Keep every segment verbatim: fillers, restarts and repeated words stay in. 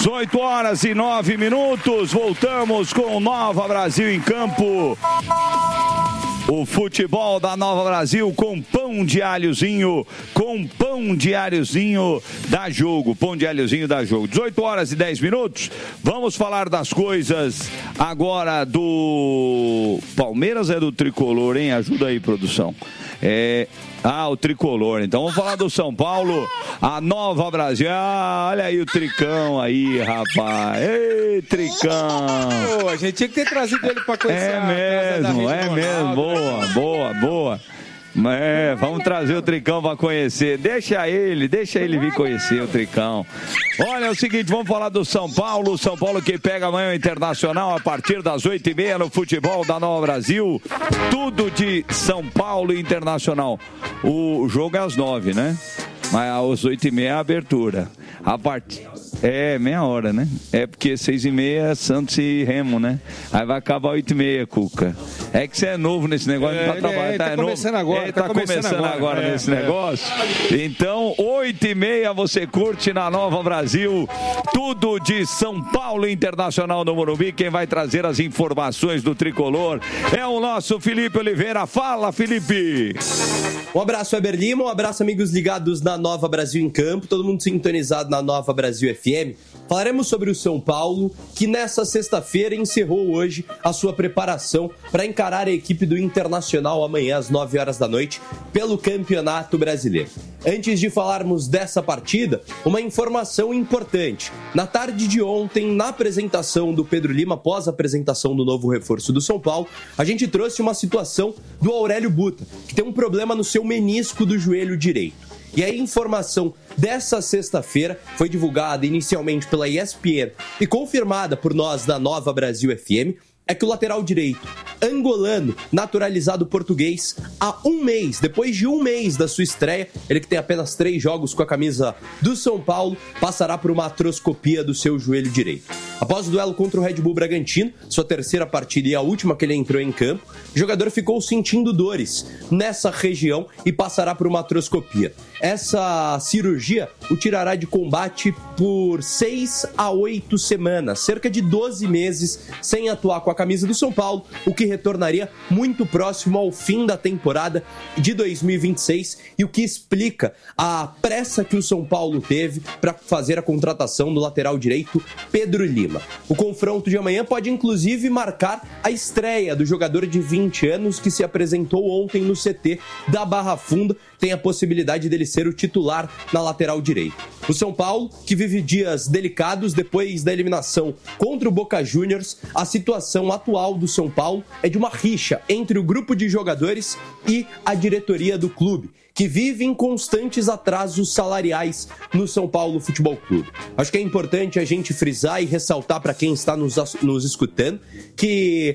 dezoito horas e nove minutos, voltamos com Nova Brasil em campo. O futebol da Nova Brasil com pão de alhozinho, com pão de alhozinho da Jogo, pão de alhozinho da Jogo. dezoito horas e dez minutos, vamos falar das coisas agora do Palmeiras, é do Tricolor, hein? Ajuda aí, produção. É... Ah, o Tricolor. Então vamos falar do São Paulo, a Nova Brasil. Ah, olha aí o Tricão aí, rapaz. Ei, Tricão. Oh, a gente tinha que ter trazido ele para conhecer. É mesmo, é mesmo. Boa, boa, boa. É, vamos trazer o Tricão para conhecer. Deixa ele, deixa ele vir conhecer o Tricão. Olha, é o seguinte, vamos falar do São Paulo. São Paulo que pega amanhã o Internacional a partir das oito e meia no futebol da Nova Brasil. Tudo de São Paulo e Internacional. O jogo é às nove, né? Mas às oito e meia é a abertura. A partir... É, meia hora, né? É porque seis e meia é Santos e Remo, né? Aí vai acabar oito e meia, Cuca. É que você é novo nesse negócio, é, não tá trabalhando. É, tá, tá é começando novo. agora. É, tá, tá começando, começando agora, agora é, nesse é. negócio. Então, oito e meia você curte na Nova Brasil. Tudo de São Paulo Internacional no Morumbi. Quem vai trazer as informações do Tricolor é o nosso Felipe Oliveira. Fala, Felipe! Um abraço, Weber Lima. Um abraço, amigos ligados na Nova Brasil em Campo. Todo mundo sintonizado na Nova Brasil F M. Falaremos sobre o São Paulo, que nessa sexta-feira encerrou hoje a sua preparação para encarar a equipe do Internacional amanhã às nove horas da noite pelo Campeonato Brasileiro. Antes de falarmos dessa partida, uma informação importante. Na tarde de ontem, na apresentação do Pedro Lima, após a apresentação do novo reforço do São Paulo, a gente trouxe uma situação do Aurélio Buta, que tem um problema no seu menisco do joelho direito. E a informação dessa sexta-feira foi divulgada inicialmente pela E S P N e confirmada por nós da Nova Brasil F M, é que o lateral direito angolano, naturalizado português, há um mês, depois de um mês da sua estreia, ele que tem apenas três jogos com a camisa do São Paulo, passará por uma artroscopia do seu joelho direito. Após o duelo contra o Red Bull Bragantino, sua terceira partida e a última que ele entrou em campo, o jogador ficou sentindo dores nessa região e passará por uma artroscopia. Essa cirurgia o tirará de combate por seis a oito semanas, cerca de doze meses sem atuar com a camisa do São Paulo, o que retornaria muito próximo ao fim da temporada de dois mil e vinte e seis e o que explica a pressa que o São Paulo teve para fazer a contratação do lateral direito Pedro Lima. O confronto de amanhã pode inclusive marcar a estreia do jogador de vinte anos que se apresentou ontem no C T da Barra Funda, tem a possibilidade dele ser o titular na lateral direita. O São Paulo, que vive dias delicados depois da eliminação contra o Boca Juniors, a situação atual do São Paulo é de uma rixa entre o grupo de jogadores e a diretoria do clube, que vive em constantes atrasos salariais no São Paulo Futebol Clube. Acho que é importante a gente frisar e ressaltar para quem está nos, nos escutando que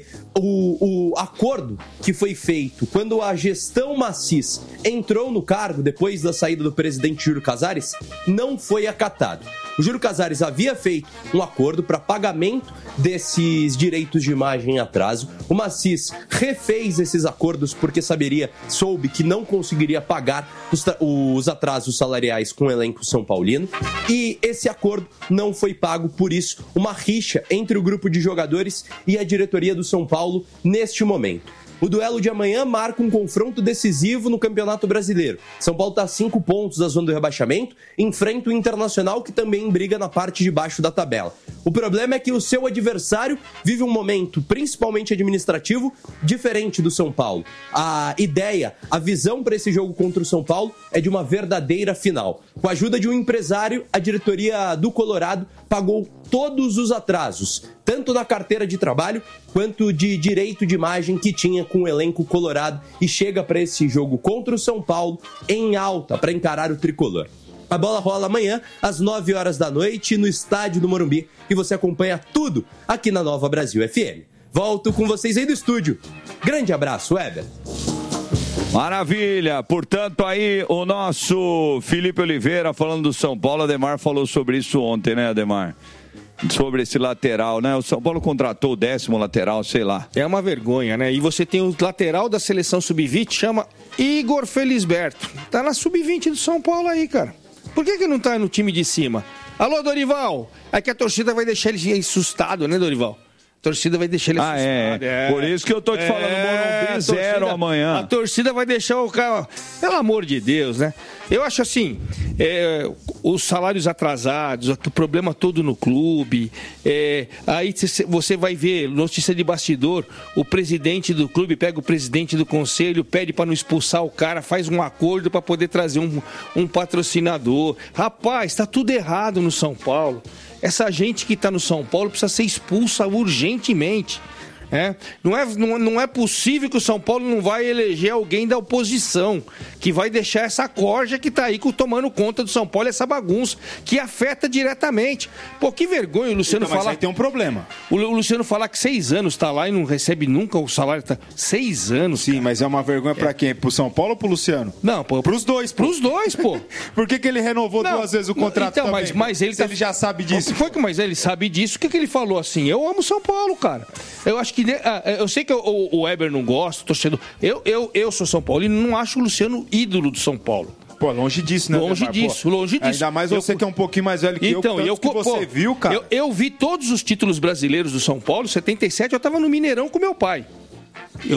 o, o acordo que foi feito quando a gestão Macis entrou no cargo depois da saída do presidente Júlio Casares não foi acatado. O Júlio Casares havia feito um acordo para pagamento desses direitos de imagem em atraso. O Macis refez esses acordos porque saberia, soube que não conseguiria pagar os, os atrasos salariais com o elenco São Paulino. E esse acordo não foi pago, por isso, uma rixa entre o grupo de jogadores e a diretoria do São Paulo neste momento. O duelo de amanhã marca um confronto decisivo no Campeonato Brasileiro. São Paulo está a cinco pontos da zona do rebaixamento, enfrenta o Internacional, que também briga na parte de baixo da tabela. O problema é que o seu adversário vive um momento, principalmente administrativo, diferente do São Paulo. A ideia, a visão para esse jogo contra o São Paulo é de uma verdadeira final. Com a ajuda de um empresário, a diretoria do Colorado pagou todos os atrasos, tanto na carteira de trabalho quanto de direito de imagem que tinha com o elenco colorado, e chega para esse jogo contra o São Paulo em alta para encarar o tricolor. A bola rola amanhã às nove horas da noite no estádio do Morumbi e você acompanha tudo aqui na Nova Brasil F M. Volto com vocês aí do estúdio. Grande abraço, Weber. Maravilha, portanto aí o nosso Felipe Oliveira falando do São Paulo. Ademar falou sobre isso ontem, né, Ademar? Sobre esse lateral, né? O São Paulo contratou o décimo lateral, sei lá. É uma vergonha, né? E você tem o lateral da seleção sub vinte, chama Igor Felisberto. Tá na sub vinte do São Paulo aí, cara. Por que que não tá no time de cima? Alô, Dorival. É que a torcida vai deixar ele assustado, né, Dorival? A torcida vai deixar ele ah, assustado. É. é. Por isso que eu tô te falando, é, Morumbi zero amanhã. A torcida vai deixar o cara... Pelo amor de Deus, né? Eu acho assim, é, os salários atrasados, o problema todo no clube, é, aí você vai ver, notícia de bastidor, o presidente do clube pega o presidente do conselho, pede para não expulsar o cara, faz um acordo para poder trazer um, um patrocinador. Rapaz, está tudo errado no São Paulo. Essa gente que está no São Paulo precisa ser expulsa urgentemente. É? Não, é, não, não é possível que o São Paulo não vai eleger alguém da oposição que vai deixar essa corja que está aí tomando conta do São Paulo, essa bagunça que afeta diretamente. Pô, que vergonha o Luciano então, falar. Mas aí tem um problema. O, o Luciano falar que seis anos está lá e não recebe nunca o salário. Tá... Seis anos. Sim, cara. Mas é uma vergonha para é. quem? Pro São Paulo ou pro Luciano? Não, pô. Pros dois, pô. Pros dois, pô. Por que, que ele renovou não, duas vezes o contrato então, também? Mas, mas ele, Se tá... ele já sabe disso. Foi que, mas ele sabe disso. O que, que ele falou assim? Eu amo São Paulo, cara. Eu acho que. Eu sei que o, o Weber não gosta, o torcedor. Eu, eu, eu sou São Paulo e não acho o Luciano ídolo do São Paulo. Pô, longe disso, né? Longe Demar? disso, Pô, longe disso. Ainda mais você eu, que é um pouquinho mais velho que então, eu, eu que você pô, viu, cara. Eu, eu vi todos os títulos brasileiros do São Paulo, setenta e sete, eu tava no Mineirão com meu pai. Eu